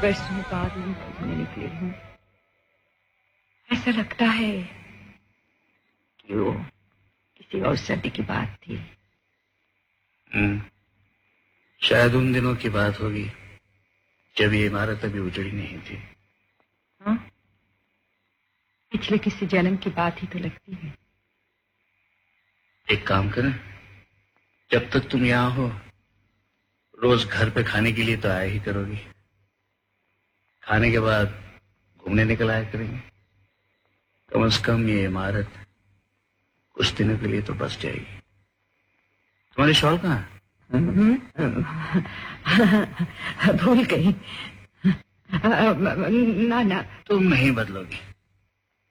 बरसों बाद मैं घूमने निकली हूँ। ऐसा लगता है कि वो किसी और सदी की बात थी। शायद उन दिनों की बात होगी जब ये इमारत अभी उजड़ी नहीं थी। हाँ, पिछले किसी जन्म की बात ही तो लगती है। एक काम करें, जब तक तुम यहाँ हो रोज घर पे खाने के लिए तो आया ही करोगी। खाने के बाद घूमने निकल आया करेंगे। कम से कम ये इमारत कुछ दिनों के लिए तो बस जाएगी। तुम्हारी शॉल कहाँ है? भूल गई। ना ना, तुम नहीं बदलोगी।